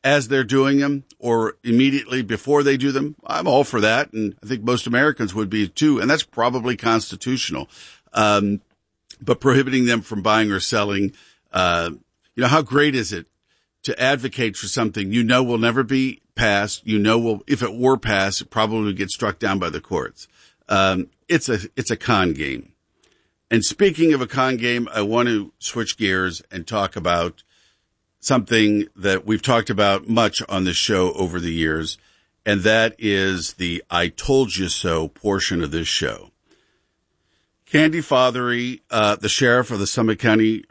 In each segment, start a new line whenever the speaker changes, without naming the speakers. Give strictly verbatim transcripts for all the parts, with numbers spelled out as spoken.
as they're doing them or immediately before they do them, I'm all for that. And I think most Americans would be too. And that's probably constitutional. Um, but prohibiting them from buying or selling, uh, you know, how great is it to advocate for something you know will never be passed? You know, will, if it were passed, it probably would get struck down by the courts. Um, it's a, it's a con game. And speaking of a con game, I want to switch gears and talk about something that we've talked about much on this show over the years, and that is the I told you so portion of this show. Candy Fothery, uh, the sheriff of the Summit County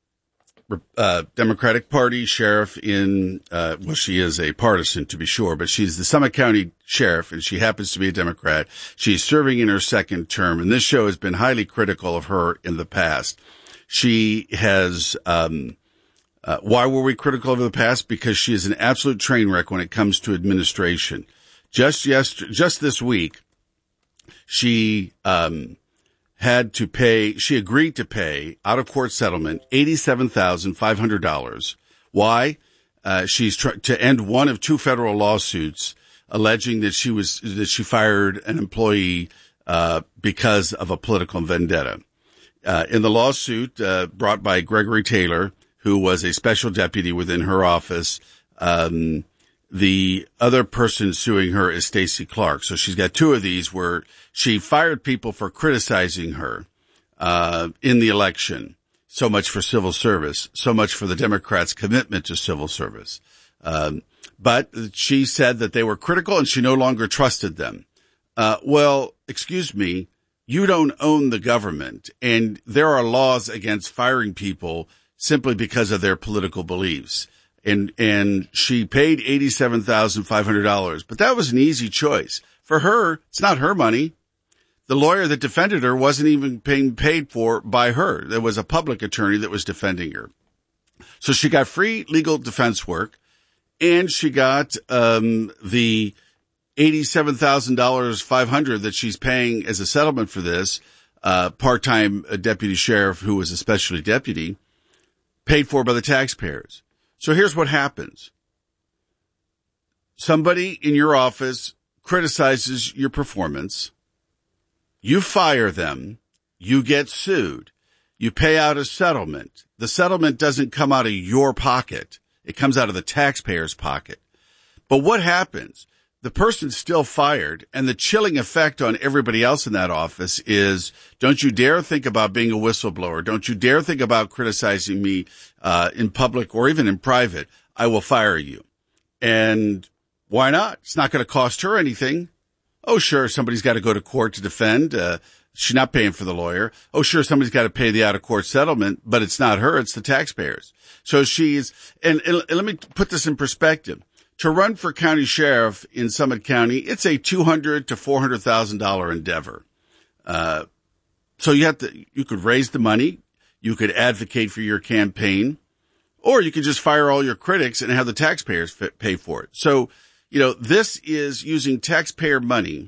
uh, Democratic Party, sheriff in, uh, well, she is a partisan to be sure, but she's the Summit County sheriff and she happens to be a Democrat. She's serving in her second term, and this show has been highly critical of her in the past. She has, um, uh, why were we critical of her in the past? Because she is an absolute train wreck when it comes to administration. Just yesterday, just this week, she, um, had to pay, she agreed to pay out of court settlement eighty-seven thousand five hundred dollars. Why? Uh, she's trying to end one of two federal lawsuits alleging that she was, that she fired an employee, uh, because of a political vendetta. Uh, in the lawsuit, uh, brought by Gregory Taylor, who was a special deputy within her office, um, the other person suing her is Stacey Clark. So she's got two of these where she fired people for criticizing her, uh, in the election. So much for civil service. So much for the Democrats' commitment to civil service. Um, but she said that they were critical and she no longer trusted them. Uh, well, excuse me, you don't own the government, and there are laws against firing people simply because of their political beliefs. And, and she paid eighty-seven thousand five hundred dollars, but that was an easy choice. For her, it's not her money. The lawyer that defended her wasn't even being paid for by her. There was a public attorney that was defending her. So she got free legal defense work, and she got, um, the eighty-seven thousand five hundred dollars that she's paying as a settlement for this, uh, part-time deputy sheriff who was a specialty deputy, paid for by the taxpayers. So here's what happens. Somebody in your office criticizes your performance. You fire them. You get sued. You pay out a settlement. The settlement doesn't come out of your pocket. It comes out of the taxpayer's pocket. But what happens? The person's still fired, and the chilling effect on everybody else in that office is, don't you dare think about being a whistleblower. Don't you dare think about criticizing me uh in public or even in private. I will fire you. And why not? It's not going to cost her anything. Oh, sure, somebody's got to go to court to defend. Uh She's not paying for the lawyer. Oh, sure, somebody's got to pay the out-of-court settlement, but it's not her, it's the taxpayers. So she's, and, and let me put this in perspective. To run for county sheriff in Summit County, it's a two hundred to four hundred thousand dollar endeavor. Uh, so you have to, you could raise the money, you could advocate for your campaign, or you could just fire all your critics and have the taxpayers pay for it. So, you know, this is using taxpayer money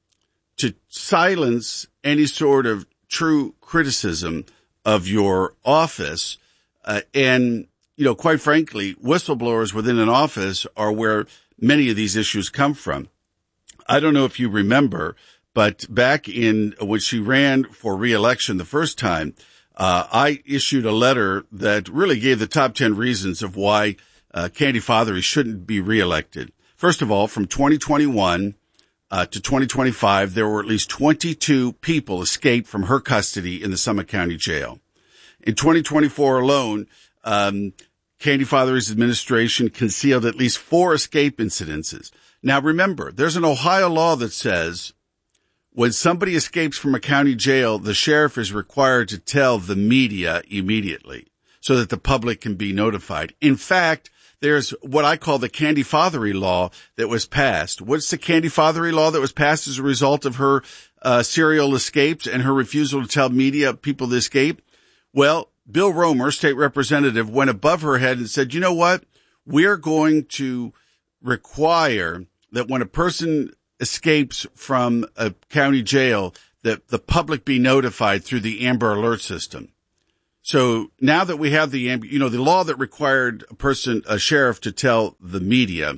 to silence any sort of true criticism of your office, uh, and you know, quite frankly, whistleblowers within an office are where many of these issues come from. I don't know if you remember, but back in when she ran for re-election the first time, uh, I issued a letter that really gave the top ten reasons of why uh, Candy Fothery shouldn't be re-elected. First of all, from twenty twenty-one uh, to twenty twenty-five, there were at least twenty-two people escaped from her custody in the Summit County Jail. In twenty twenty-four alone, um, Candy Fothery's administration concealed at least four escape incidences. Now remember, there's an Ohio law that says when somebody escapes from a county jail, the sheriff is required to tell the media immediately so that the public can be notified. In fact, there's what I call the Candy Fothery law that was passed. What's the Candy Fothery law that was passed as a result of her uh, serial escapes and her refusal to tell media people to escape? Well, Bill Romer, state representative, went above her head and said, you know what? We're going to require that when a person escapes from a county jail, that the public be notified through the Amber Alert system. So now that we have the, you know, the law that required a person, a sheriff, to tell the media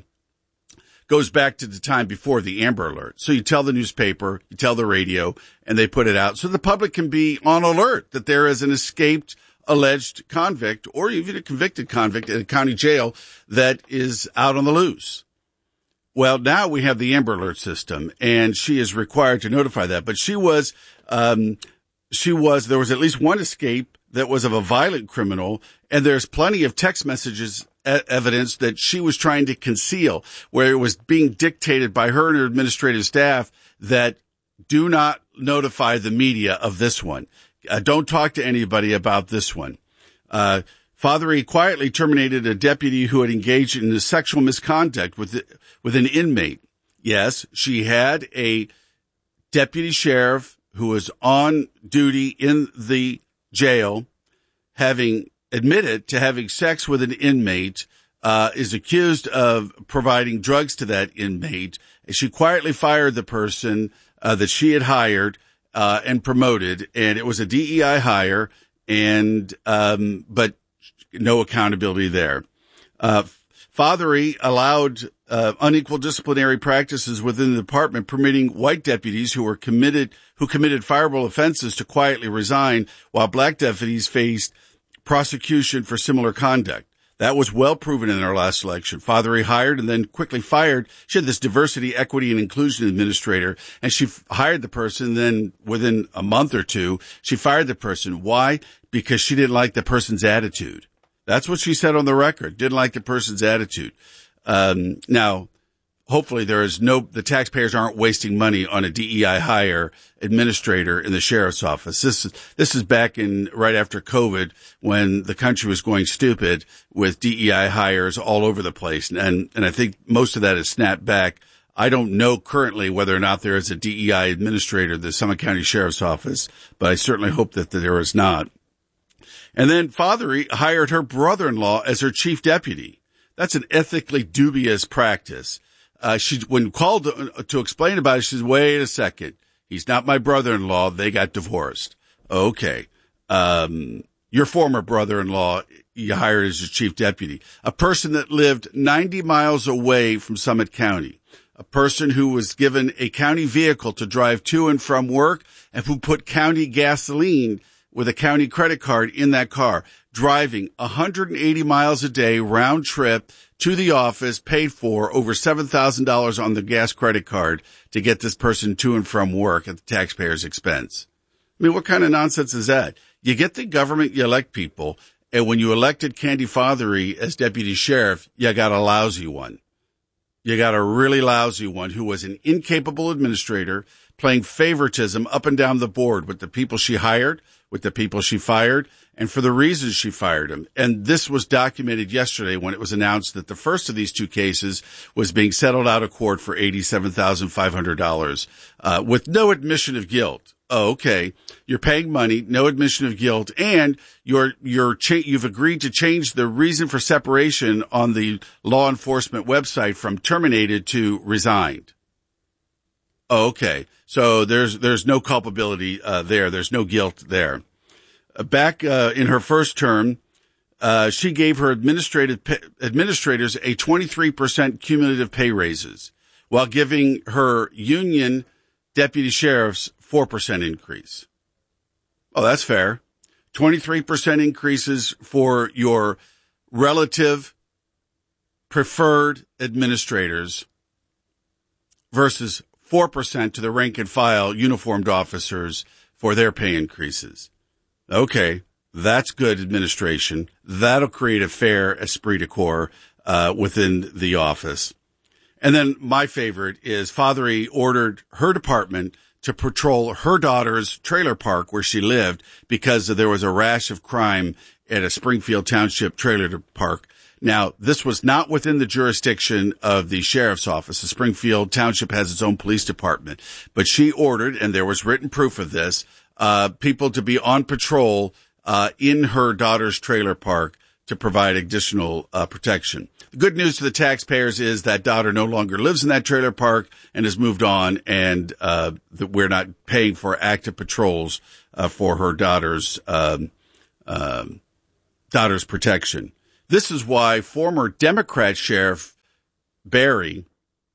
goes back to the time before the Amber Alert. So you tell the newspaper, you tell the radio, and they put it out so the public can be on alert that there is an escaped alleged convict or even a convicted convict in a county jail that is out on the loose. Well, now we have the Amber Alert system, and she is required to notify that. But she was, um, she was, there was at least one escape that was of a violent criminal, and there's plenty of text messages evidence that she was trying to conceal, where it was being dictated by her and her administrative staff that do not notify the media of this one. Uh, don't talk to anybody about this one. Uh, Fothery quietly terminated a deputy who had engaged in sexual misconduct with, with an inmate. Yes, she had a deputy sheriff who was on duty in the jail having admitted to having sex with an inmate, uh, is accused of providing drugs to that inmate. She quietly fired the person, uh, that she had hired, uh, and promoted. And it was a D E I hire and, um, but no accountability there. Uh, Fothery allowed, uh, unequal disciplinary practices within the department, permitting white deputies who were committed, who committed fireable offenses to quietly resign while black deputies faced prosecution for similar conduct. That was well proven in our last election. Fothery hired and then quickly fired. She had this diversity, equity, and inclusion administrator, and she f- hired the person. Then within a month or two, she fired the person. Why? Because she didn't like the person's attitude. That's what she said on the record. Didn't like the person's attitude. Um, now, hopefully there is no, the taxpayers aren't wasting money on a D E I hire administrator in the sheriff's office. This is, this is back in right after COVID when the country was going stupid with D E I hires all over the place. And, and I think most of that is snapped back. I don't know currently whether or not there is a D E I administrator at the Summit County Sheriff's Office, but I certainly hope that there is not. And then Fothery hired her brother-in-law as her chief deputy. That's an ethically dubious practice. Uh, she, when called to, to explain about it, she says, wait a second. He's not my brother-in-law. They got divorced. Okay. Um, your former brother-in-law, you hired as your chief deputy. A person that lived ninety miles away from Summit County. A person who was given a county vehicle to drive to and from work and who put county gasoline with a county credit card in that car, driving one hundred eighty miles a day round trip to the office, paid for over seven thousand dollars on the gas credit card to get this person to and from work at the taxpayer's expense. I mean, what kind of nonsense is that? You get the government, you elect people, and when you elected Candy Fothery as deputy sheriff, you got a lousy one. You got a really lousy one who was an incapable administrator playing favoritism up and down the board with the people she hired, with the people she fired, and for the reasons she fired him. And this was documented yesterday when it was announced that the first of these two cases was being settled out of court for eighty-seven thousand five hundred dollars, uh, with no admission of guilt. Oh, okay. You're paying money, no admission of guilt, and you're, you're, cha- you've agreed to change the reason for separation on the law enforcement website from terminated to resigned. Oh, okay. So there's, there's no culpability, uh, there. There's no guilt there. Uh, back, uh, in her first term, uh, she gave her administrative, pay, administrators a twenty-three percent cumulative pay raises while giving her union deputy sheriffs four percent increase. Oh, that's fair. twenty-three percent increases for your relative preferred administrators versus four percent to the rank and file uniformed officers for their pay increases. Okay, that's good administration. That'll create a fair esprit de corps uh, within the office. And then my favorite is Fothery ordered her department to patrol her daughter's trailer park where she lived because there was a rash of crime at a Springfield Township trailer park. Now, this was not within the jurisdiction of the sheriff's office. The Springfield Township has its own police department, but she ordered, and there was written proof of this, uh, people to be on patrol, uh, in her daughter's trailer park to provide additional, uh, protection. The good news to the taxpayers is that daughter no longer lives in that trailer park and has moved on, and, uh, that we're not paying for active patrols, uh, for her daughter's, um, um, daughter's protection. This is why former Democrat Sheriff Barry,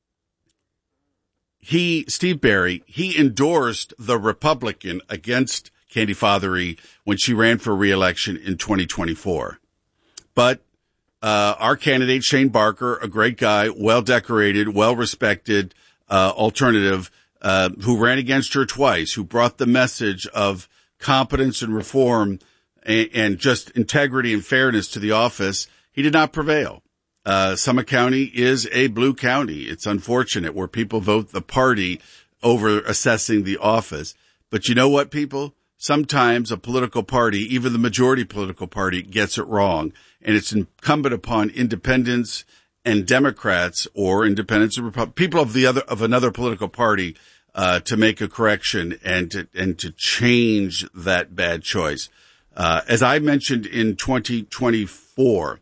he, Steve Barry, he endorsed the Republican against Candy Fothery when she ran for re-election in twenty twenty-four. But uh, our candidate, Shane Barker, a great guy, well-decorated, well-respected uh, alternative, uh, who ran against her twice, who brought the message of competence and reform and, and just integrity and fairness to the office, he did not prevail. Uh, Summit County is a blue county. It's unfortunate where people vote the party over assessing the office. But you know what, people? Sometimes a political party, even the majority political party, gets it wrong. And it's incumbent upon independents and Democrats or independents and Republicans, people of the other, of another political party, uh, to make a correction and to, and to change that bad choice. Uh, as I mentioned in twenty twenty-four,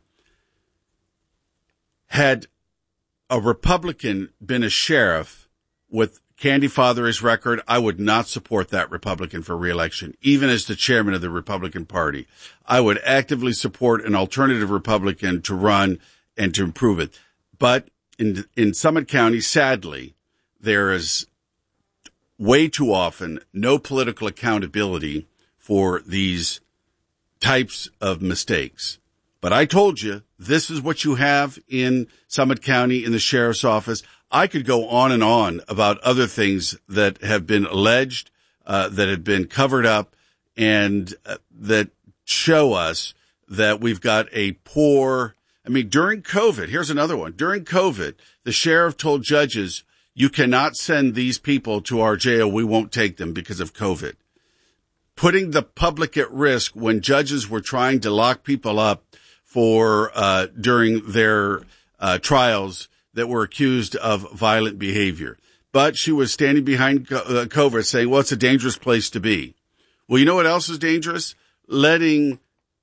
had a Republican been a sheriff with Candy Fothery's record, I would not support that Republican for re-election, even as the chairman of the Republican Party. I would actively support an alternative Republican to run and to improve it. But in in Summit County, sadly, there is way too often no political accountability for these types of mistakes. But I told you, this is what you have in Summit County in the sheriff's office. I could go on and on about other things that have been alleged, uh, that have been covered up, and uh, that show us that we've got a poor, I mean, during COVID, here's another one. During COVID, the sheriff told judges, you cannot send these people to our jail. We won't take them because of COVID. Putting the public at risk when judges were trying to lock people up for uh during their uh trials that were accused of violent behavior. But she was standing behind uh, covert saying, well, it's a dangerous place to be. Well, you know what else is dangerous? Letting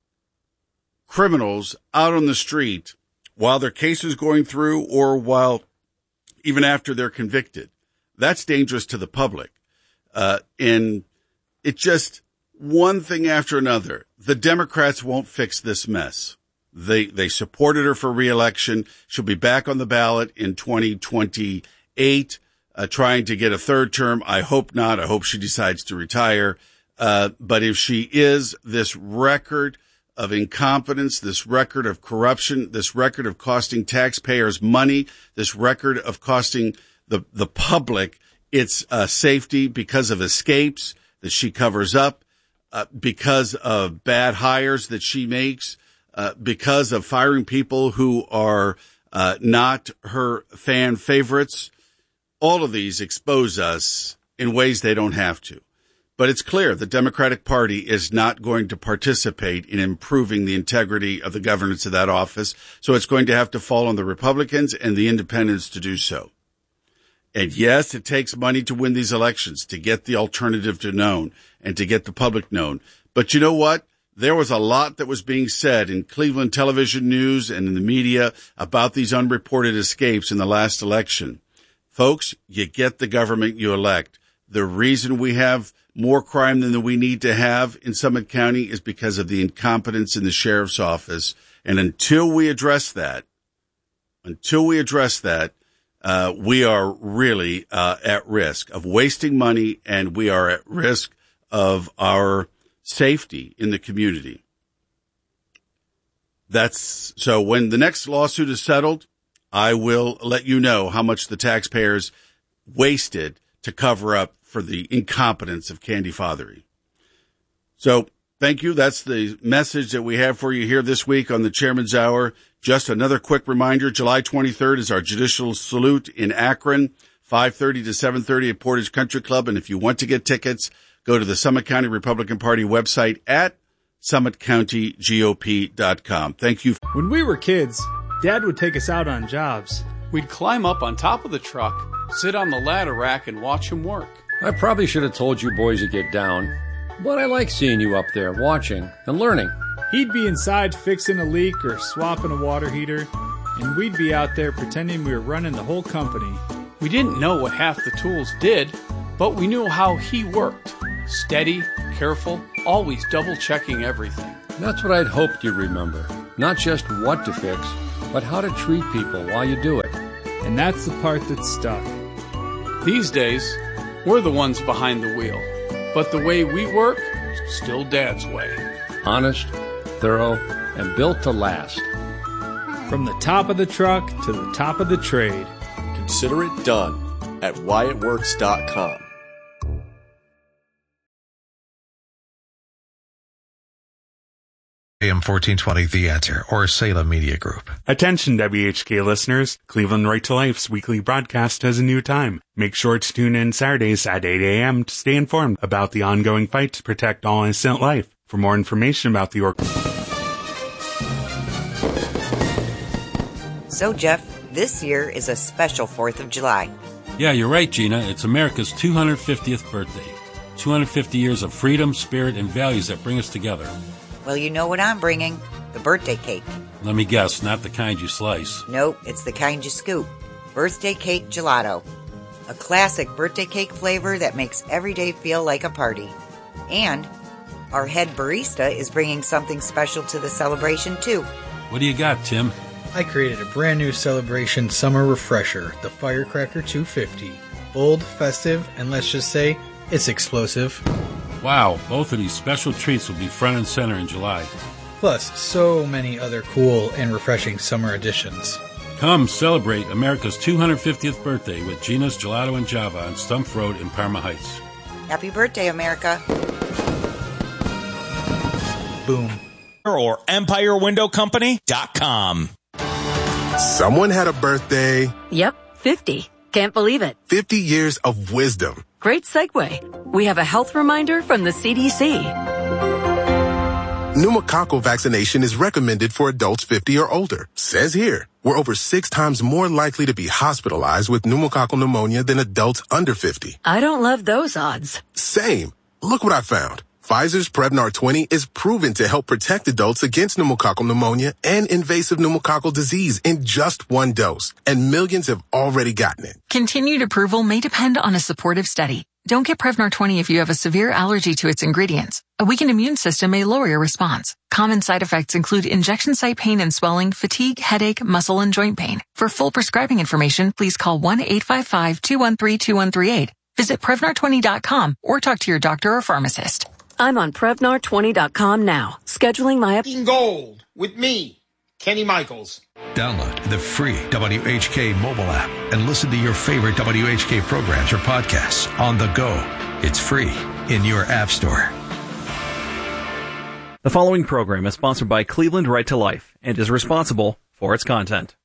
criminals out on the street while their case is going through or while even after they're convicted. That's dangerous to the public. Uh and it just one thing after another. The Democrats won't fix this mess. They, they supported her for re-election. She'll be back on the ballot in twenty twenty-eight, uh, trying to get a third term. I hope not. I hope she decides to retire. Uh, but if she is, this record of incompetence, this record of corruption, this record of costing taxpayers money, this record of costing the, the public its, uh, safety because of escapes that she covers up, uh, because of bad hires that she makes, Uh, because of firing people who are uh, not her fan favorites. All of these expose us in ways they don't have to. But it's clear the Democratic Party is not going to participate in improving the integrity of the governance of that office. So it's going to have to fall on the Republicans and the independents to do so. And yes, it takes money to win these elections, to get the alternative to known and to get the public known. But you know what? There was a lot that was being said in Cleveland television news and in the media about these unreported escapes in the last election. Folks, you get the government you elect. The reason we have more crime than we need to have in Summit County is because of the incompetence in the sheriff's office. And until we address that, until we address that, uh, we are really uh, at risk of wasting money, and we are at risk of our safety in the community. That's so when the next lawsuit is settled, I will let you know how much the taxpayers wasted to cover up for the incompetence of Candy Fothery. So thank you. That's the message that we have for you here this week on the Chairman's Hour. Just another quick reminder, July twenty-third is our judicial salute in Akron, five thirty to seven thirty at Portage Country Club. And if you want to get tickets, go to the Summit County Republican Party website at summit county G O P dot com. Thank you.
When we were kids, Dad would take us out on jobs.
We'd climb up on top of the truck, sit on the ladder rack, and watch him work.
I probably should have told you boys to get down, but I like seeing you up there watching and learning.
He'd be inside fixing a leak or swapping a water heater, and we'd be out there pretending we were running the whole company.
We didn't know what half the tools did, but we knew how he worked. Steady, careful, always double-checking everything.
That's what I'd hoped you'd remember. Not just what to fix, but how to treat people while you do it.
And that's the part that's stuck.
These days, we're the ones behind the wheel. But the way we work, still Dad's way.
Honest, thorough, and built to last.
From the top of the truck to the top of the trade.
Consider it done at Wyatt Works dot com.
A M fourteen twenty The Answer, or Salem Media Group.
Attention W H K listeners, Cleveland Right to Life's weekly broadcast has a new time. Make sure to tune in Saturdays at eight a.m. to stay informed about the ongoing fight to protect all innocent life. For more information about the organization.
So, Jeff, this year is a special fourth of July.
Yeah, you're right, Gina. It's America's two hundred fiftieth birthday. two hundred fifty years of freedom, spirit, and values that bring us together.
Well, you know what I'm bringing. The birthday cake.
Let me guess, not the kind you slice.
Nope, it's the kind you scoop. Birthday cake gelato. A classic birthday cake flavor that makes every day feel like a party. And our head barista is bringing something special to the celebration, too.
What do you got, Tim?
I created a brand new celebration summer refresher, the Firecracker two fifty. Bold, festive, and let's just say, it's explosive.
Wow, both of these special treats will be front and center in July.
Plus, so many other cool and refreshing summer additions.
Come celebrate America's two hundred fiftieth birthday with Gina's Gelato and Java on Stumpf Road in Parma Heights.
Happy birthday, America.
Boom.
Or Empire Window Company dot com.
Someone had a birthday.
Yep, fifty. Can't believe it.
fifty years of wisdom.
Great segue. We have a health reminder from the C D C.
Pneumococcal vaccination is recommended for adults fifty or older. Says here, we're over six times more likely to be hospitalized with pneumococcal pneumonia than adults under fifty.
I don't love those odds.
Same. Look what I found. Pfizer's Prevnar twenty is proven to help protect adults against pneumococcal pneumonia and invasive pneumococcal disease in just one dose. And millions have already gotten it.
Continued approval may depend on a supportive study. Don't get Prevnar twenty if you have a severe allergy to its ingredients. A weakened immune system may lower your response. Common side effects include injection site pain and swelling, fatigue, headache, muscle, and joint pain. For full prescribing information, please call one eight five five, two one three, two one three eight. Visit Prevnar twenty dot com or talk to your doctor or pharmacist.
I'm on Prevnar twenty dot com now, scheduling my...
In Gold with me, Kenny Michaels.
Download the free W H K mobile app and listen to your favorite W H K programs or podcasts on the go. It's free in your app store.
The following program is sponsored by Cleveland Right to Life and is responsible for its content.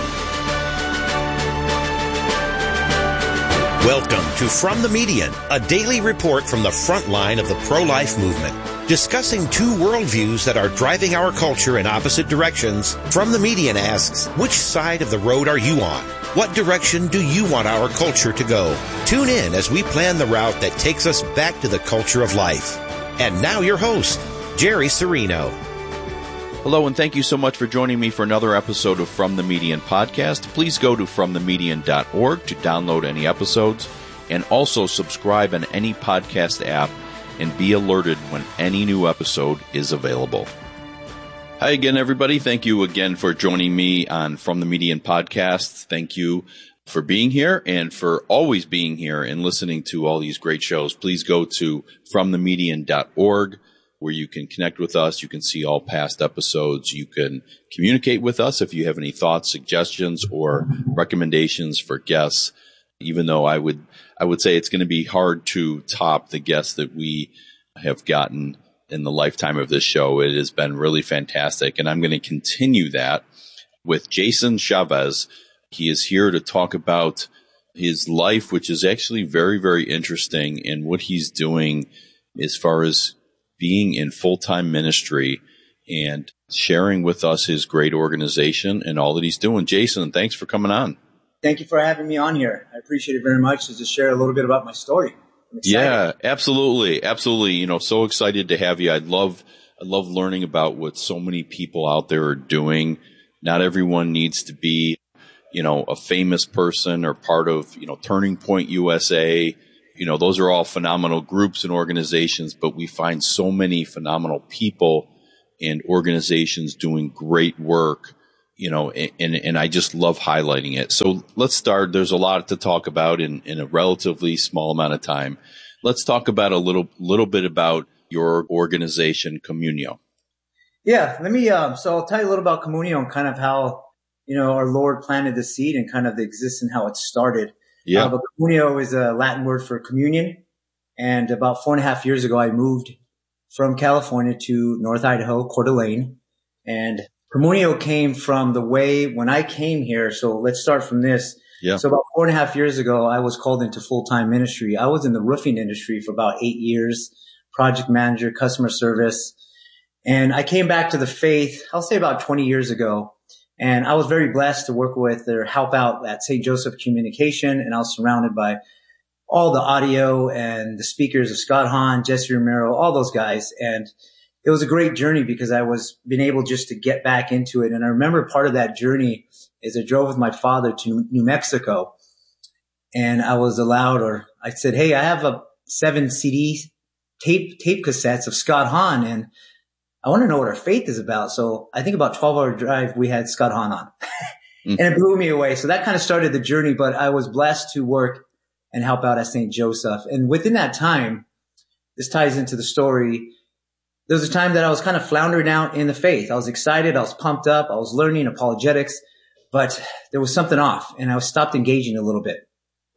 Welcome to From the Median, a daily report from the front line of the pro-life movement. Discussing two worldviews that are driving our culture in opposite directions, From the Median asks, which side of the road are you on? What direction do you want our culture to go? Tune in as we plan the route that takes us back to the culture of life. And now your host, Jerry Serino.
Hello, and thank you so much for joining me for another episode of From the Median podcast. Please go to from the median dot org to download any episodes, and also subscribe on any podcast app and be alerted when any new episode is available. Hi again, everybody. Thank you again for joining me on From the Median podcast. Thank you for being here and for always being here and listening to all these great shows. Please go to from the median dot org. Where you can connect with us. You can see all past episodes. You can communicate with us if you have any thoughts, suggestions, or recommendations for guests. Even though I would, I would say it's going to be hard to top the guests that we have gotten in the lifetime of this show. It has been really fantastic. And I'm going to continue that with Jason Chavez. He is here to talk about his life, which is actually very, very interesting, and what he's doing as far as being in full-time ministry and sharing with us his great organization and all that he's doing. Jason, thanks for coming on.
Thank you for having me on here. I appreciate it very much to just share a little bit about my story.
Yeah, absolutely. Absolutely. You know, so excited to have you. I'd love, I love learning about what so many people out there are doing. Not everyone needs to be, you know, a famous person or part of, you know, Turning Point U S A. You know, those are all phenomenal groups and organizations, but we find so many phenomenal people and organizations doing great work, you know, and, and I just love highlighting it. So let's start. There's a lot to talk about in, in a relatively small amount of time. Let's talk about a little, little bit about your organization, Communio.
Yeah, let me, um, so I'll tell you a little about Communio and kind of how, you know, our Lord planted the seed and kind of the existence, how it started.
Yeah.
Uh, but Communio is a Latin word for communion. And about four and a half years ago, I moved from California to North Idaho, Coeur d'Alene. And Communio came from the way when I came here. So let's start from this.
Yeah.
So about four and a half years ago, I was called into full-time ministry. I was in the roofing industry for about eight years, project manager, customer service. And I came back to the faith, I'll say about twenty years ago. And I was very blessed to work with or help out at Saint Joseph Communication. And I was surrounded by all the audio and the speakers of Scott Hahn, Jesse Romero, all those guys. And it was a great journey because I was been able just to get back into it. And I remember part of that journey is I drove with my father to New Mexico, and I was allowed, or I said, hey, I have a seven C D tape, tape cassettes of Scott Hahn, and I want to know what our faith is about. So I think about twelve hour drive, we had Scott Hahn on mm. and it blew me away. So that kind of started the journey, but I was blessed to work and help out at Saint Joseph. And within that time, this ties into the story. There was a time that I was kind of floundering out in the faith. I was excited. I was pumped up. I was learning apologetics, but there was something off, and I was stopped engaging a little bit.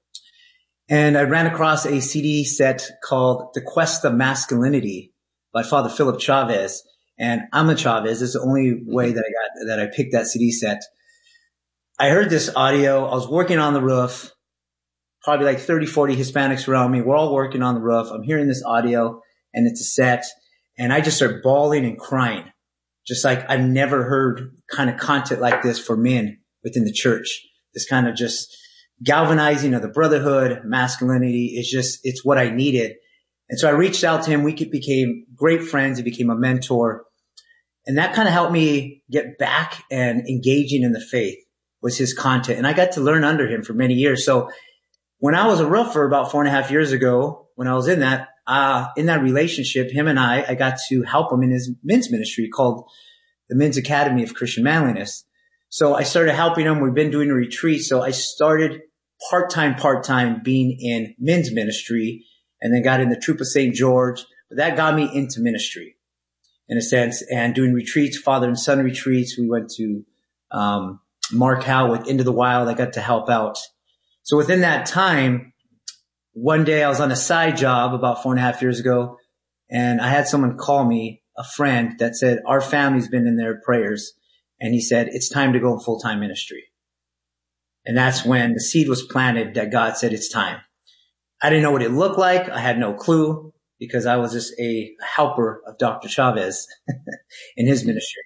And I ran across a C D set called The Quest of Masculinity by Father Philip Chavez. And I'm a Chavez. It's the only way that I got, that I picked that C D set. I heard this audio. I was working on the roof, probably like thirty, forty Hispanics around me. We're all working on the roof. I'm hearing this audio, and it's a set. And I just start bawling and crying, just like I've never heard kind of content like this for men within the church. This kind of just galvanizing of the brotherhood, masculinity is just, it's what I needed. And so I reached out to him. We became great friends. He became a mentor. And that kind of helped me get back and engaging in the faith was his content. And I got to learn under him for many years. So when I was a roofer about four and a half years ago, when I was in that, Uh, in that relationship, him and I, I got to help him in his men's ministry called the Men's Academy of Christian Manliness. So I started helping him. We've been doing a retreat. So I started part-time, part-time being in men's ministry, and then got in the Troop of Saint George. But that got me into ministry in a sense, and doing retreats, father and son retreats. We went to, um, Mark Howe with Into the Wild. I got to help out. So within that time, one day I was on a side job about four and a half years ago, and I had someone call me, a friend, that said, our family's been in their prayers. And he said, it's time to go in full-time ministry. And that's when the seed was planted that God said, it's time. I didn't know what it looked like. I had no clue because I was just a helper of Doctor Chavez in his ministry.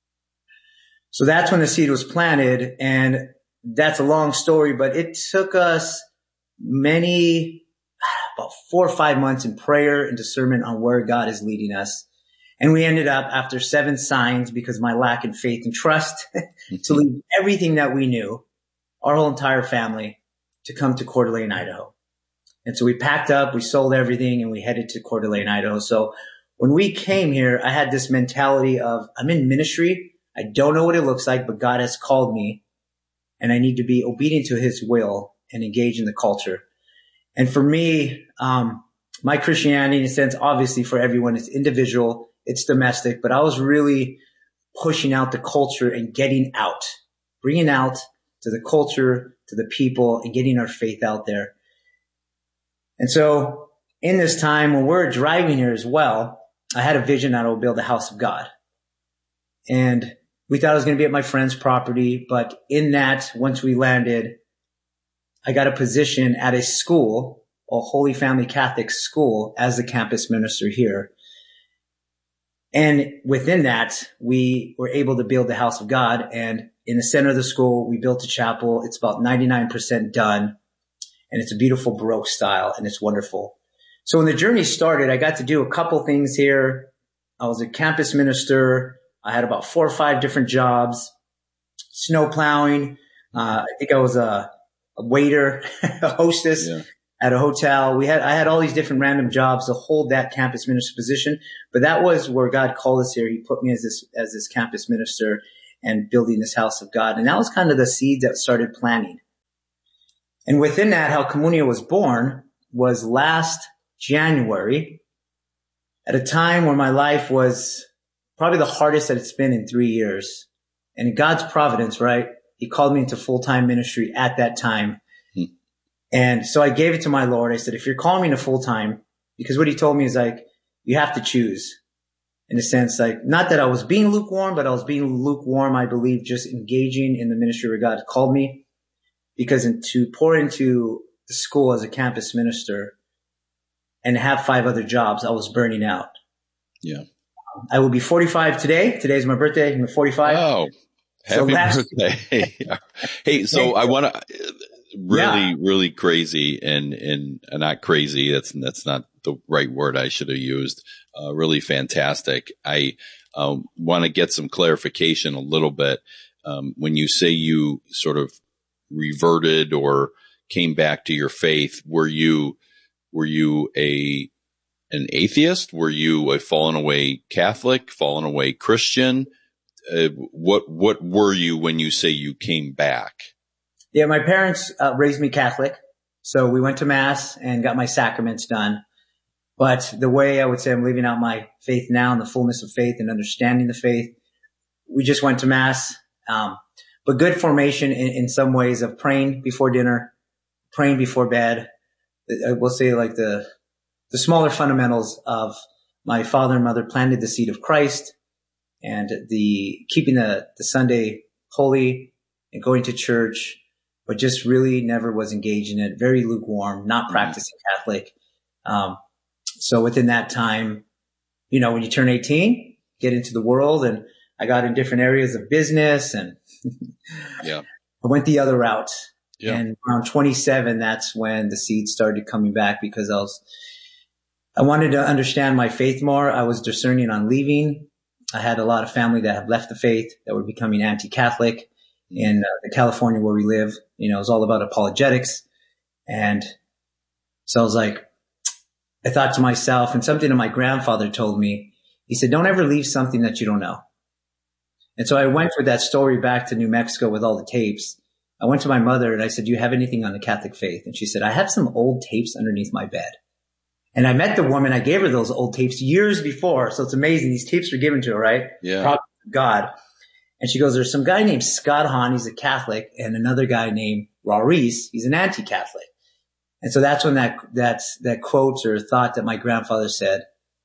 So that's when the seed was planted. And that's a long story, but it took us many, about four or five months in prayer and discernment on where God is leading us. And we ended up, after seven signs, because of my lack in faith and trust, to leave everything that we knew, our whole entire family, to come to Coeur d'Alene, Idaho. And so we packed up, we sold everything, and we headed to Coeur d'Alene, Idaho. So when we came here, I had this mentality of, I'm in ministry. I don't know what it looks like, but God has called me, and I need to be obedient to his will and engage in the culture. And for me, um, my Christianity, in a sense, obviously for everyone, it's individual, it's domestic, but I was really pushing out the culture and getting out, bringing out to the culture, to the people, and getting our faith out there. And so in this time when we're driving here as well, I had a vision that I would build a house of God. And we thought it was going to be at my friend's property, but in that, once we landed, I got a position at a school, a Holy Family Catholic school, as the campus minister here. And within that, we were able to build the house of God. And in the center of the school, we built a chapel. It's about ninety-nine percent done. And it's a beautiful Baroque style, and it's wonderful. So when the journey started, I got to do a couple things here. I was a campus minister. I had about four or five different jobs, snow plowing. Uh, I think I was a, a waiter, a hostess.
Yeah.
at a hotel. We had, I had all these different random jobs to hold that campus minister position, but that was where God called us here. He put me as this, as this campus minister and building this house of God. And that was kind of the seed that started planting. And within that, how Comunio was born was last January at a time where my life was probably the hardest that it's been in three years. And in God's providence, right? He called me into full-time ministry at that time. Hmm. And so I gave it to my Lord. I said, if you're calling me to full-time, because what he told me is like, you have to choose. In a sense, like, not that I was being lukewarm, but I was being lukewarm, I believe, just engaging in the ministry where God called me. Because in, to pour into the school as a campus minister and have five other jobs, I was burning out.
Yeah.
I will be forty-five today. Today's my birthday. I'm forty-five.
Oh, happy so last- birthday. Hey, so I want to really, yeah. really crazy and, and uh, not crazy. That's, that's not the right word I should have used. Uh, really fantastic. I um, want to get some clarification a little bit. Um, when you say you sort of reverted or came back to your faith, were you, were you a, an atheist? Were you a fallen away Catholic, fallen away Christian? Uh, what, what were you when you say you came back?
Yeah, my parents uh, raised me Catholic. So we went to mass and got my sacraments done. But the way I would say I'm living out my faith now in the fullness of faith and understanding the faith, we just went to mass. Um, but good formation in, in some ways of praying before dinner, praying before bed. I will say like the, the smaller fundamentals of my father and mother planted the seed of Christ and the keeping the, the Sunday holy and going to church, but just really never was engaged in it. Very lukewarm, not practicing Catholic. Um, so within that time, you know, when you turn eighteen, get into the world, and I got in different areas of business and
yeah,
I went the other route.
Yeah.
And around twenty-seven, that's when the seed started coming back because I was, I wanted to understand my faith more. I was discerning on leaving. I had a lot of family that have left the faith that were becoming anti-Catholic in uh, the California where we live. You know, it was all about apologetics. And so I was like, I thought to myself, and something that my grandfather told me, he said, don't ever leave something that you don't know. And so I went with that story back to New Mexico with all the tapes. I went to my mother and I said, do you have anything on the Catholic faith? And she said, I have some old tapes underneath my bed. And I met the woman. I gave her those old tapes years before. So it's amazing. These tapes were given to her, right?
Yeah.
Probably God. And she goes, there's some guy named Scott Hahn. He's a Catholic, and another guy named Maurice. He's an anti-Catholic. And so that's when that, that's, that quote or thought that my grandfather said,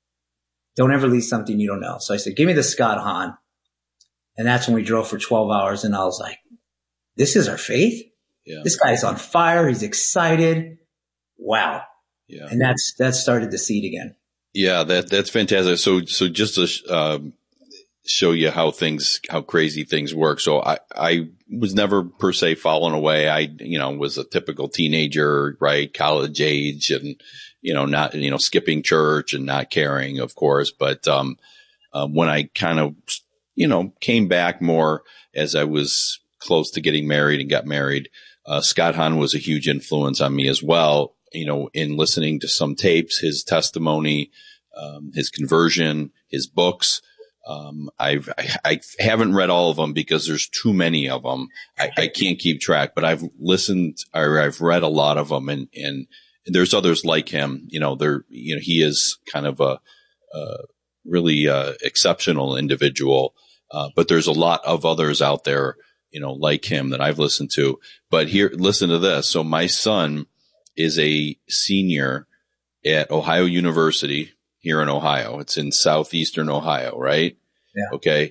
don't ever leave something you don't know. So I said, give me the Scott Hahn. And that's when we drove for twelve hours. And I was like, this is our faith.
Yeah.
This guy's on fire. He's excited. Wow.
Yeah.
And that's, that started the seed again.
Yeah. That, that's fantastic. So, so just to, um, show you how things, how crazy things work. So I, I was never per se fallen away. I, you know, was a typical teenager, right? College age and, you know, not, you know, skipping church and not caring, of course. But, um, um, when I kind of, you know, came back more as I was close to getting married and got married, uh, Scott Hahn was a huge influence on me as well. You know, in listening to some tapes, his testimony, um, his conversion, his books. Um, I've, I, I haven't read all of them because there's too many of them. I, I can't keep track, but I've listened or I've read a lot of them, and, and there's others like him. You know, there, you know, he is kind of a, uh, really, uh, exceptional individual. Uh, but there's a lot of others out there, you know, like him that I've listened to. But here, listen to this. So my son is a senior at Ohio University here in Ohio. It's in southeastern Ohio, right?
Yeah.
Okay.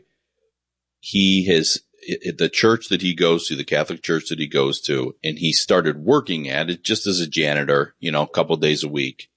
He has the church that he goes to, the Catholic church that he goes to, and he started working at it just as a janitor, you know, a couple of days a week.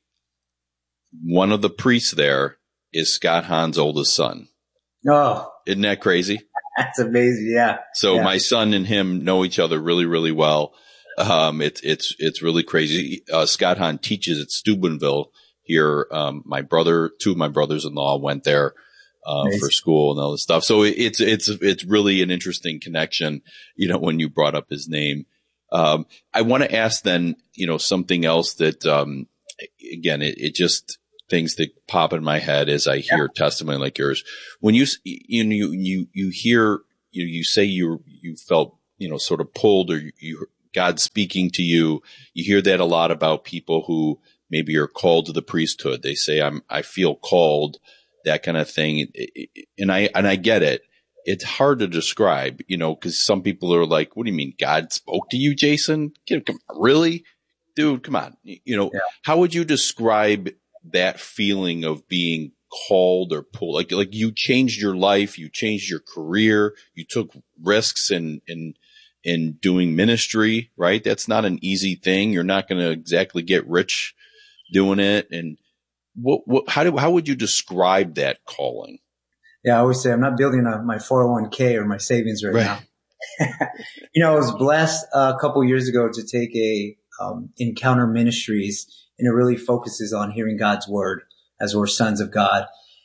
One of the priests there is Scott Hahn's oldest son.
Oh,
isn't that crazy?
That's amazing. Yeah.
So
yeah.
my son and him know each other really, really well. Um, it's, it's, it's really crazy. Uh, Scott Hahn teaches at Steubenville here. Um, my brother, two of my brothers-in-law went there, uh, nice. for school and all this stuff. So it's, it's, it's really an interesting connection, you know, when you brought up his name. Um, I want to ask then, you know, something else that, um, again, it, it just things that pop in my head as I hear yeah. testimony like yours. When you, you, you, you, you hear, you, you say you, you felt, you know, sort of pulled, or you, you, God speaking to you, you hear that a lot about people who maybe are called to the priesthood. They say, I'm, I feel called, that kind of thing. And I, and I get it. It's hard to describe, you know, because some people are like, what do you mean God spoke to you, Jason? Come on, really? Dude, come on. You know, yeah. How would you describe that feeling of being called or pulled? Like, like you changed your life, you changed your career, you took risks in, in, in doing ministry, right? That's not an easy thing. You're not going to exactly get rich doing it. And what, what, how do, how would you describe that calling?
Yeah, I always say I'm not building a, my four oh one k or my savings right, right. now. You know, I was blessed uh, a couple years ago to take a um, Encounter Ministries, and it really focuses on hearing God's word as we're sons of God.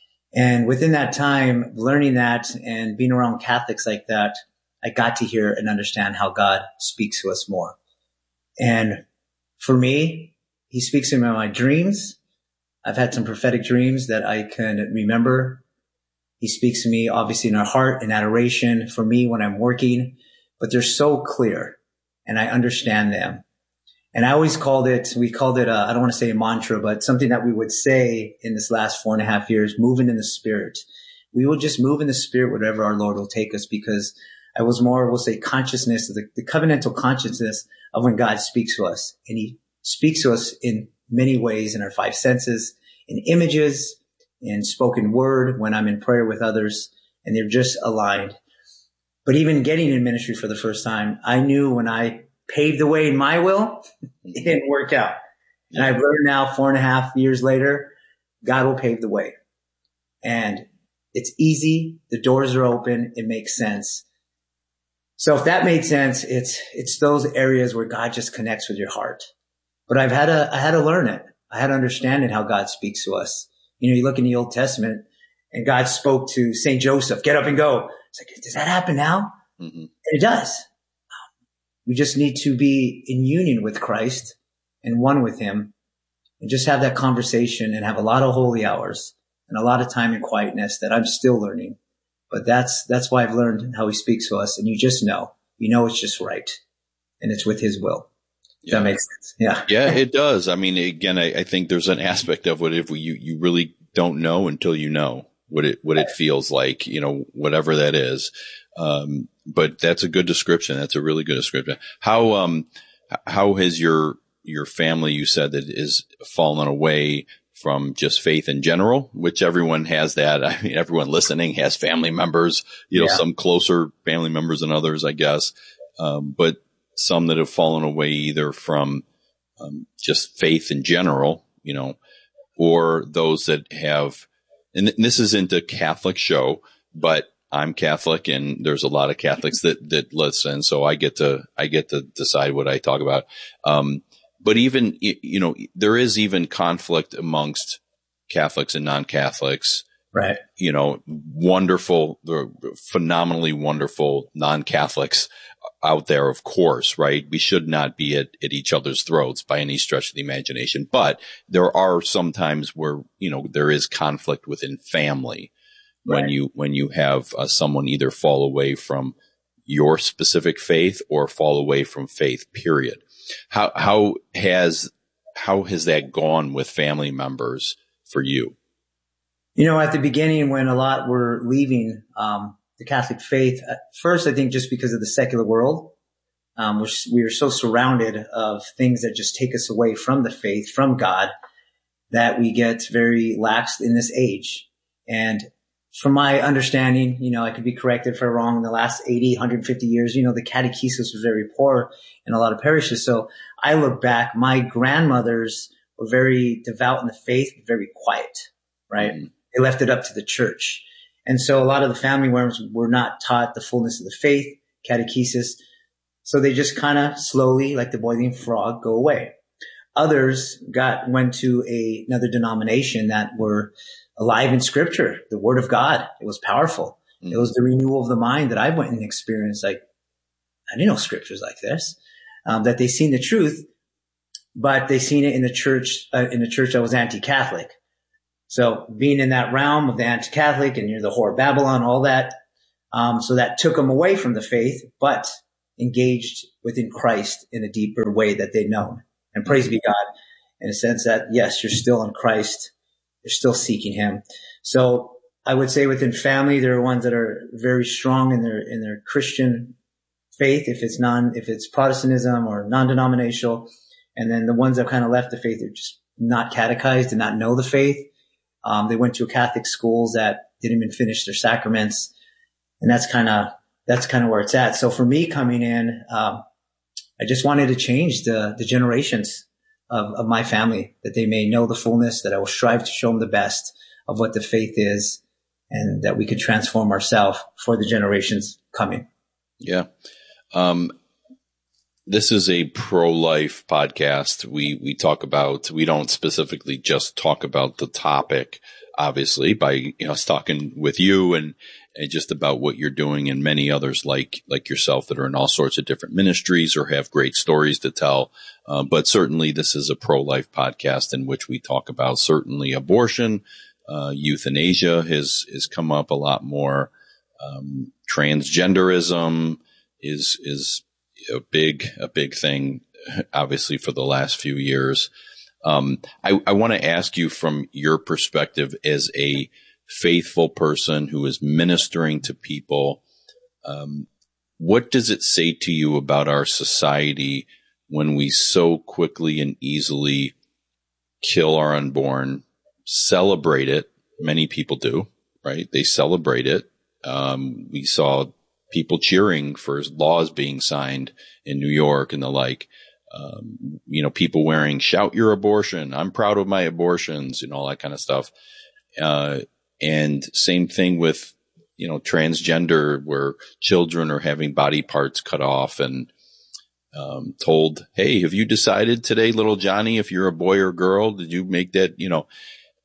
And within that time, learning that and being around Catholics like that, I got to hear and understand how God speaks to us more. And for me, he speaks to me in my dreams. I've had some prophetic dreams that I can remember. He speaks to me, obviously, in our heart and adoration for me when I'm working, but they're so clear and I understand them. And I always called it, we called it, a, I don't want to say a mantra, but something that we would say in this last four and a half years, moving in the Spirit. We will just move in the Spirit wherever our Lord will take us, because I was more, we'll say, consciousness, the, the covenantal consciousness of when God speaks to us. And he speaks to us in many ways in our five senses, in images, in spoken word, when I'm in prayer with others, and they're just aligned. But even getting in ministry for the first time, I knew when I paved the way in my will, it didn't work out. And I've learned now, four and a half years later, God will pave the way. And it's easy. The doors are open. It makes sense. So if that made sense, it's, it's those areas where God just connects with your heart. But I've had to, I had to learn it. I had to understand it, how God speaks to us. You know, you look in the Old Testament and God spoke to Saint Joseph, get up and go. It's like, does that happen now? Mm-hmm. And it does. We just need to be in union with Christ and one with him, and just have that conversation and have a lot of holy hours and a lot of time in quietness that I'm still learning. But that's, that's why I've learned how he speaks to us. And you just know, you know, it's just right. And it's with his will.
Yeah.
That makes sense. Yeah.
Yeah, it does. I mean, again, I, I think there's an aspect of what if you, you really don't know until you know what it, what it feels like, you know, whatever that is. Um, but that's a good description. That's a really good description. How, um, how has your, your family, you said, that is fallen away from just faith in general, which everyone has that. I mean, everyone listening has family members, you know, yeah. some closer family members than others, I guess. Um, but some that have fallen away either from um, just faith in general, you know, or those that have, and this isn't a Catholic show, but I'm Catholic and there's a lot of Catholics that, that listen. So I get to, I get to decide what I talk about. Um, but even, you know, there is even conflict amongst Catholics and non-Catholics.
Right.
You know, wonderful, phenomenally wonderful non-Catholics out there, of course, right? We should not be at, at each other's throats by any stretch of the imagination. But there are some times where, you know, there is conflict within family when right. you, when you have uh, someone either fall away from your specific faith or fall away from faith, period. How, how has, how has that gone with family members for you?
You know, at the beginning when a lot were leaving, um, the Catholic faith, at first, I think just because of the secular world, um, we're, we are so surrounded of things that just take us away from the faith, from God, that we get very lax in this age. And from my understanding, you know, I could be corrected if I'm wrong, in the last eighty, one hundred fifty years, you know, the catechesis was very poor in a lot of parishes. So I look back, my grandmothers were very devout in the faith, but very quiet, right? Mm-hmm. They left it up to the church. And so a lot of the family members were not taught the fullness of the faith, catechesis. So they just kind of slowly, like the boiling frog, go away. Others got, went to a, another denomination that were alive in scripture, the word of God. It was powerful. Mm-hmm. It was the renewal of the mind that I went and experienced. Like, I didn't know scriptures like this. um, that they seen the truth, but they seen it in the church, uh, in the church that was anti-Catholic. So being in that realm of the anti-Catholic and you're the whore of Babylon, all that, um, so that took them away from the faith, but engaged within Christ in a deeper way that they'd known. And praise be God, in a sense that, yes, you're still in Christ. You're still seeking him. So I would say within family, there are ones that are very strong in their, in their Christian faith, if it's non, if it's Protestantism or non-denominational. And then the ones that kind of left the faith are just not catechized, did not know the faith. Um, they went to Catholic schools that didn't even finish their sacraments. And that's kind of, that's kind of where it's at. So for me coming in, um, I just wanted to change the, the generations of, of my family, that they may know the fullness, that I will strive to show them the best of what the faith is, and that we could transform ourselves for the generations coming.
Yeah. Um, this is a pro-life podcast. We, we talk about, we don't specifically just talk about the topic, obviously, by, you know, us talking with you and, and just about what you're doing, and many others like, like yourself that are in all sorts of different ministries or have great stories to tell. Uh, but certainly this is a pro-life podcast in which we talk about certainly abortion, uh, euthanasia has, has come up a lot more. Um, transgenderism is, is a big, a big thing, obviously, for the last few years. Um, I, I want to ask you from your perspective as a faithful person who is ministering to people, um, what does it say to you about our society when we so quickly and easily kill our unborn, celebrate it? Many people do, right? They celebrate it. Um, we saw people cheering for laws being signed in New York and the like. Um, you know, people wearing "shout your abortion, I'm proud of my abortions," and all that kind of stuff. Uh, and same thing with, you know, transgender, where children are having body parts cut off and, um, told, "Hey, have you decided today, little Johnny, if you're a boy or girl? Did you make that?" You know,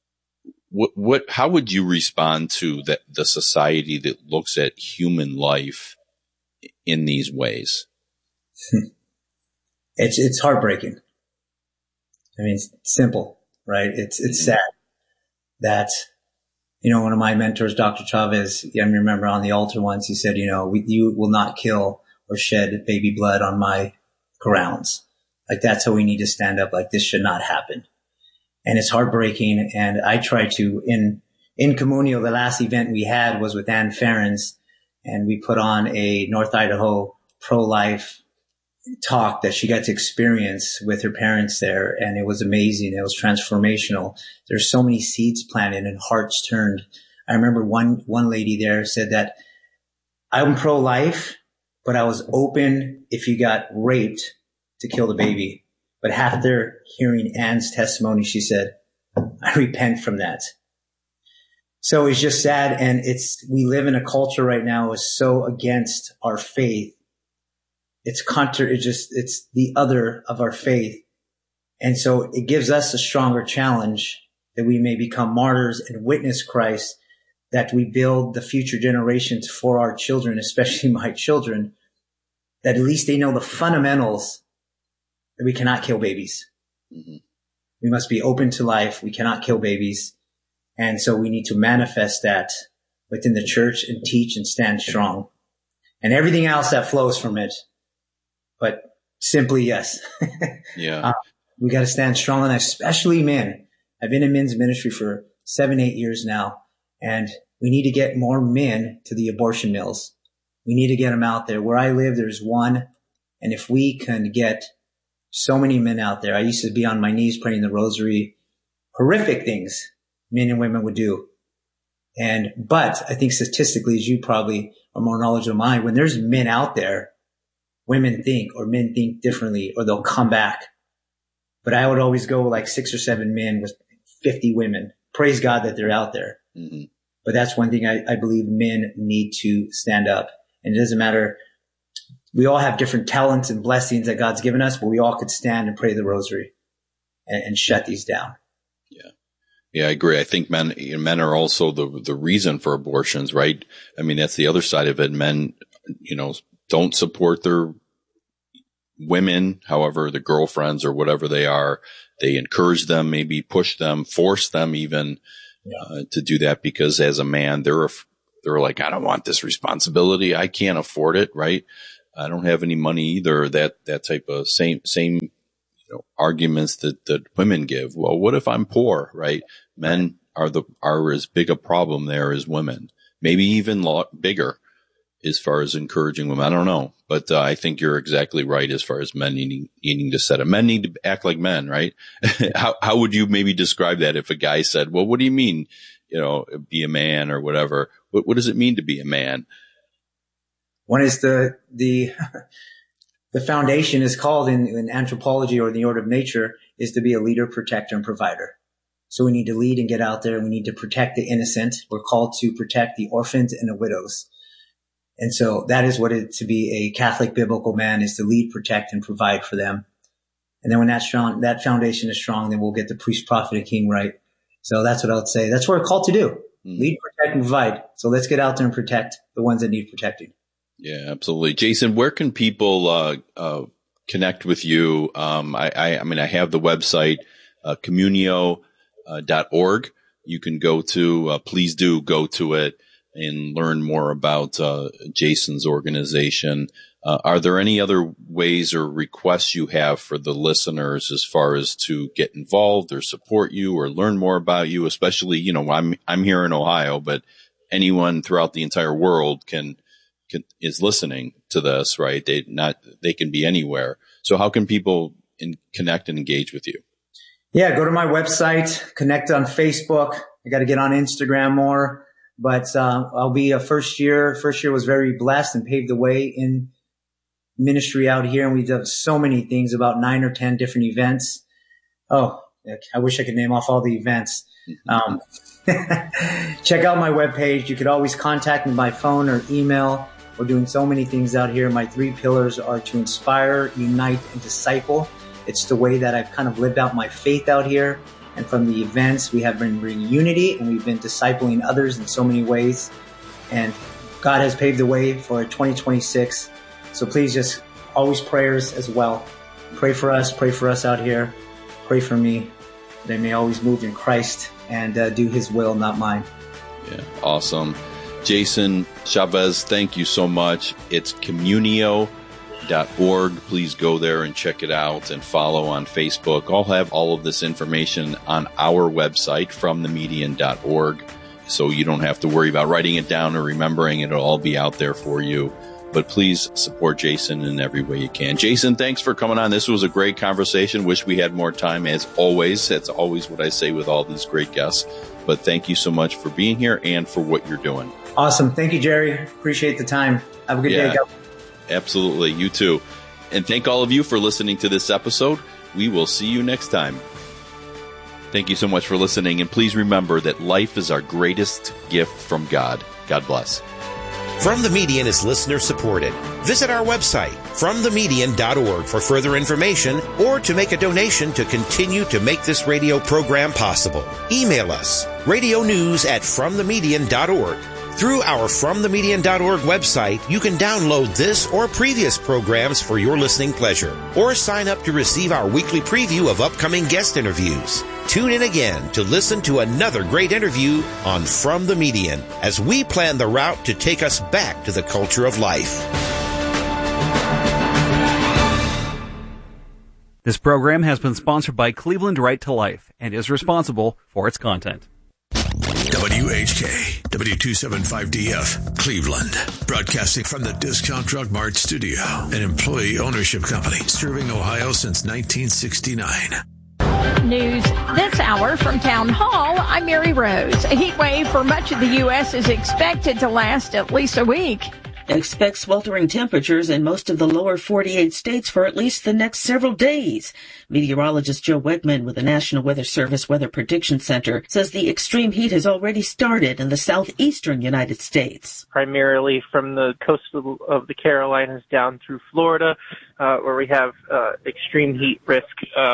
what, what, how would you respond to that, the society that looks at human life in these ways?
It's, it's heartbreaking. I mean, it's simple, right? It's, it's sad that, you know, one of my mentors, Doctor Chavez, I remember on the altar once, he said, you know, we, you will not kill or shed baby blood on my grounds. Like, that's how we need to stand up. Like, this should not happen. And it's heartbreaking. And I try to, in, in Comunio, the last event we had was with Ann Ferens, and we put on a North Idaho pro-life talk that she got to experience with her parents there. And it was amazing. It was transformational. There's so many seeds planted and hearts turned. I remember one, one lady there said that I'm pro-life, but I was open if you got raped to kill the baby. But after hearing Ann's testimony, she said, I repent from that. So it's just sad. And it's, we live in a culture right now is so against our faith. It's contra, it's just, it's the other of our faith. And so it gives us a stronger challenge that we may become martyrs and witness Christ, that we build the future generations for our children, especially my children, that at least they know the fundamentals that we cannot kill babies. Mm-hmm. We must be open to life. We cannot kill babies. And so we need to manifest that within the church and teach and stand strong, and everything else that flows from it. But simply, yes.
Yeah.
Uh, we got to stand strong, and especially men. I've been in men's ministry for seven, eight years now, and we need to get more men to the abortion mills. We need to get them out there. Where I live, there's one. And if we can get so many men out there, I used to be on my knees praying the rosary, horrific things men and women would do. And, but I think statistically, as you probably are more knowledgeable than mine, when there's men out there, women think, or men think differently, or they'll come back. But I would always go like six or seven men with fifty women. Praise God that they're out there. Mm-hmm. But that's one thing I, I believe men need to stand up. And it doesn't matter. We all have different talents and blessings that God's given us, but we all could stand and pray the rosary and, and shut these down.
Yeah. Yeah, I agree. I think men, men are also the, the reason for abortions, right? I mean, that's the other side of it. Men, you know, don't support their women, however, the girlfriends or whatever they are, they encourage them, maybe push them, force them even uh, to do that, because as a man, they're they're like, I don't want this responsibility. I can't afford it, right? I don't have any money either. That that type of same same you know, arguments that, that women give. Well, what if I'm poor, right? Men are the are as big a problem there as women, maybe even lot bigger as far as encouraging women. I don't know, but uh, I think you're exactly right as far as men needing needing to set it. Men need to act like men, right? how how would you maybe describe that if a guy said, "Well, what do you mean, you know, be a man or whatever"? What what does it mean to be a man?
One is the the the foundation is called in, in anthropology or the order of nature is to be a leader, protector, and provider. So we need to lead and get out there. We need to protect the innocent. We're called to protect the orphans and the widows. And so that is what it to be a Catholic biblical man is to lead, protect, and provide for them. And then when that strong, that foundation is strong, then we'll get the priest, prophet, and king right. So that's what I would say. That's what we're called to do. Mm-hmm. Lead, protect, and provide. So let's get out there and protect the ones that need protecting.
Yeah, absolutely. Jason, where can people uh, uh, connect with you? Um, I, I, I mean, I have the website, uh, communio dot org. You can go to, uh, please do go to it and learn more about uh, Jason's organization. Uh, are there any other ways or requests you have for the listeners as far as to get involved or support you or learn more about you? Especially, you know, I'm I'm here in Ohio, but anyone throughout the entire world can, can is listening to this, right? They not they can be anywhere. So how can people in, connect and engage with you?
Yeah, go to my website, connect on Facebook. I got to get on Instagram more. But uh, I'll be a first year. First year was very blessed and paved the way in ministry out here. And we did so many things, about nine or ten different events. Oh, I wish I could name off all the events. Um, check out my webpage. You could always contact me by phone or email. We're doing so many things out here. My three pillars are to inspire, unite, and disciple. It's the way that I've kind of lived out my faith out here. And from the events, we have been bringing unity and we've been discipling others in so many ways. And God has paved the way for twenty twenty-six. So please just always prayers as well. Pray for us. Pray for us out here. Pray for me. That I may always move in Christ and uh, do his will, not mine.
Yeah, awesome. Jason Chavez, thank you so much. It's communio dot org. Please go there and check it out and follow on Facebook. I'll have all of this information on our website, from the median dot org, so you don't have to worry about writing it down or remembering it. It'll all be out there for you. But please support Jason in every way you can. Jason, thanks for coming on. This was a great conversation. Wish we had more time, as always. That's always what I say with all these great guests. But thank you so much for being here and for what you're doing.
Awesome. Thank you, Jerry. Appreciate the time. Have a good
yeah.
day. Go.
Absolutely. You too. And thank all of you for listening to this episode. We will see you next time. Thank you so much for listening. And please remember that life is our greatest gift from God. God bless.
From the Median is listener supported. Visit our website, from the median dot org, for further information or to make a donation to continue to make this radio program possible. Email us, radio news at from the median dot org. Through our from the median dot org website, you can download this or previous programs for your listening pleasure, or sign up to receive our weekly preview of upcoming guest interviews. Tune in again to listen to another great interview on From the Median as we plan the route to take us back to the culture of life.
This program has been sponsored by Cleveland Right to Life and is responsible for its content.
W H K, W two seventy-five D F, Cleveland. Broadcasting from the Discount Drug Mart studio, an employee ownership company serving Ohio since nineteen sixty-nine.
News this hour from Town Hall. I'm Mary Rose. A heat wave for much of the U S is expected to last at least a week.
Expect sweltering temperatures in most of the lower forty-eight states for at least the next several days. Meteorologist Joe Wegman with the National Weather Service Weather Prediction Center says the extreme heat has already started in the southeastern United States.
Primarily from the coast of the Carolinas down through Florida, uh, where we have uh, extreme heat risk um,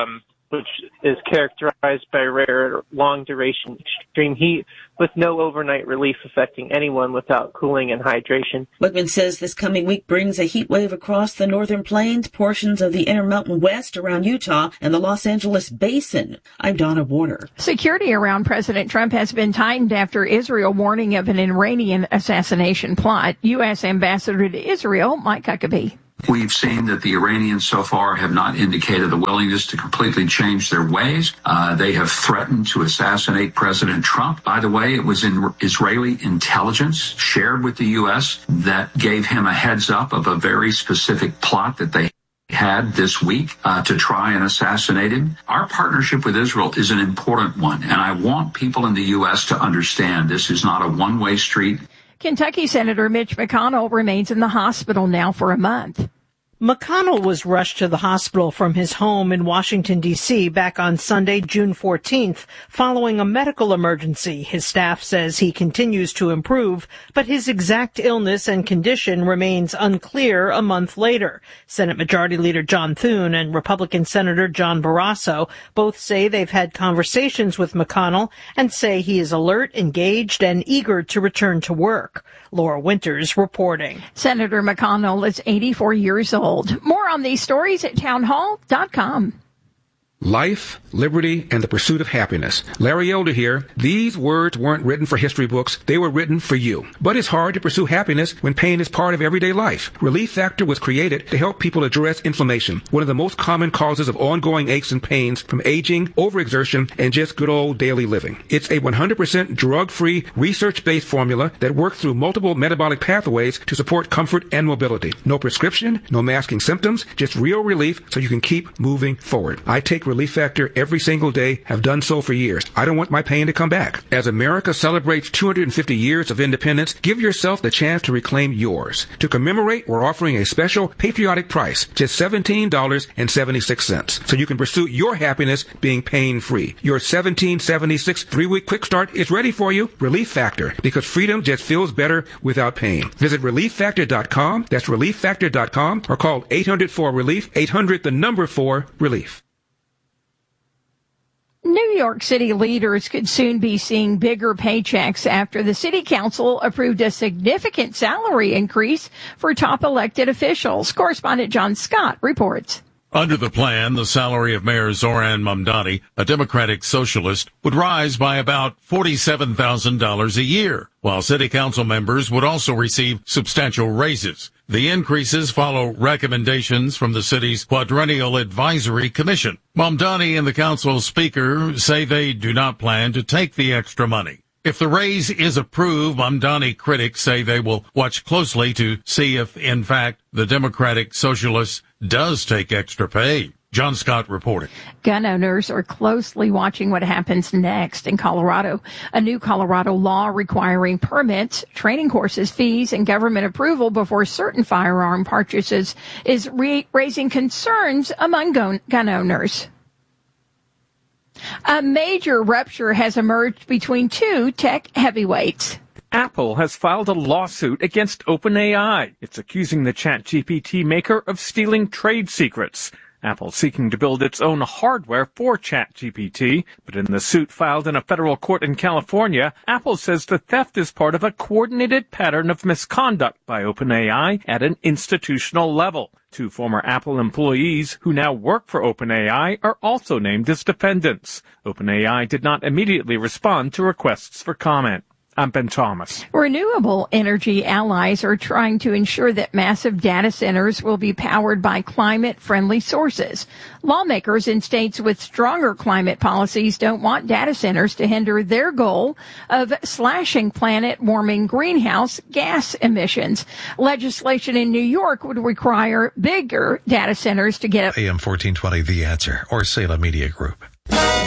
which is characterized by rare, long-duration extreme heat with no overnight relief affecting anyone without cooling and hydration.
Wickman says this coming week brings a heat wave across the northern plains, portions of the Intermountain West around Utah, and the Los Angeles Basin. I'm Donna Warner.
Security around President Trump has been tightened after Israel warning of an Iranian assassination plot. U S. Ambassador to Israel, Mike Huckabee.
We've seen that the Iranians so far have not indicated a willingness to completely change their ways. Uh, they have threatened to assassinate President Trump. By the way, it was in Israeli intelligence shared with the U S that gave him a heads up of a very specific plot that they had this week uh, to try and assassinate him. Our partnership with Israel is an important one, and I want people in the U S to understand this is not a one-way street.
Kentucky Senator Mitch McConnell remains in the hospital now for a month.
McConnell was rushed to the hospital from his home in Washington, D C back on Sunday, June fourteenth, following a medical emergency. His staff says he continues to improve, but his exact illness and condition remains unclear a month later. Senate Majority Leader John Thune and Republican Senator John Barrasso both say they've had conversations with McConnell and say he is alert, engaged, and eager to return to work. Laura Winters reporting.
Senator McConnell is eighty-four years old. More on these stories at townhall dot com.
Life, liberty, and the pursuit of happiness. Larry Elder here. These words weren't written for history books. They were written for you. But it's hard to pursue happiness when pain is part of everyday life. Relief Factor was created to help people address inflammation, one of the most common causes of ongoing aches and pains from aging, overexertion, and just good old daily living. It's a one hundred percent drug-free, research-based formula that works through multiple metabolic pathways to support comfort and mobility. No prescription, no masking symptoms, just real relief so you can keep moving forward. I take Relief Factor every single day, have done so for years. I don't want my pain to come back. As America celebrates two hundred fifty years of independence, give yourself the chance to reclaim yours. To commemorate, we're offering a special patriotic price, just seventeen dollars and seventy-six cents, so you can pursue your happiness being pain-free. Your seventeen seventy-six three-week quick start is ready for you. Relief Factor, because freedom just feels better without pain. Visit relief factor dot com, that's relief factor dot com, or call eight hundred four relief, eight hundred the number four relief.
New York City leaders could soon be seeing bigger paychecks after the city council approved a significant salary increase for top elected officials. Correspondent John Scott reports.
Under the plan, the salary of Mayor Zoran Mamdani, a Democratic socialist, would rise by about forty-seven thousand dollars a year, while city council members would also receive substantial raises. The increases follow recommendations from the city's Quadrennial Advisory Commission. Mamdani and the council speaker say they do not plan to take the extra money. If the raise is approved, Mamdani critics say they will watch closely to see if, in fact, the Democratic Socialist does take extra pay. John Scott reporting.
Gun owners are closely watching what happens next in Colorado. A new Colorado law requiring permits, training courses, fees, and government approval before certain firearm purchases is re- raising concerns among gun, gun owners. A major rupture has emerged between two tech heavyweights.
Apple has filed a lawsuit against OpenAI. It's accusing the ChatGPT maker of stealing trade secrets. Apple seeking to build its own hardware for ChatGPT, but in the suit filed in a federal court in California, Apple says the theft is part of a coordinated pattern of misconduct by OpenAI at an institutional level. Two former Apple employees who now work for OpenAI are also named as defendants. OpenAI did not immediately respond to requests for comment. I'm Ben Thomas.
Renewable energy allies are trying to ensure that massive data centers will be powered by climate-friendly sources. Lawmakers in states with stronger climate policies don't want data centers to hinder their goal of slashing planet-warming greenhouse gas emissions. Legislation in New York would require bigger data centers to get up.
A M fourteen twenty, The Answer, or Salem Media Group.